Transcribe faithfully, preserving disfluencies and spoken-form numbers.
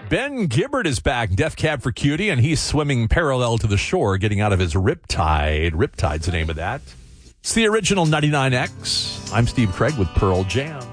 Ben Gibbard is back, Death Cab for Cutie, and he's swimming parallel to the shore, getting out of his Riptide. Riptide's the name of that. It's the original ninety-nine X. I'm Steve Craig with Pearl Jam.